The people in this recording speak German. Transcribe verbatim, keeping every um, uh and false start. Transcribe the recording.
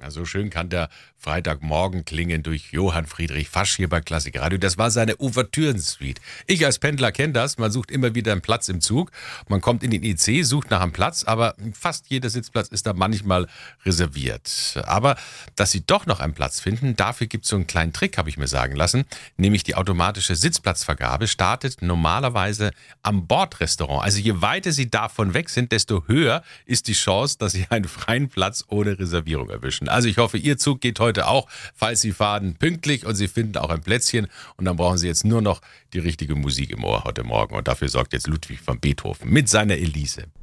Ja, so schön kann der Freitagmorgen klingen durch Johann Friedrich Fasch hier bei Klassik Radio. Das war seine Ouvertüren-Suite. Ich als Pendler kenne das. Man sucht immer wieder einen Platz im Zug. Man kommt in den I C, sucht nach einem Platz, aber fast jeder Sitzplatz ist da manchmal reserviert. Aber dass Sie doch noch einen Platz finden, dafür gibt es so einen kleinen Trick, habe ich mir sagen lassen. Nämlich die automatische Sitzplatzvergabe startet normalerweise am Bordrestaurant. Also je weiter Sie davon weg sind, desto höher ist die Chance, dass Sie einen freien Platz ohne Reservierung erwischen. Also ich hoffe, Ihr Zug geht heute auch, falls Sie fahren, pünktlich und Sie finden auch ein Plätzchen. Und dann brauchen Sie jetzt nur noch die richtige Musik im Ohr heute Morgen. Und dafür sorgt jetzt Ludwig van Beethoven mit seiner Elise.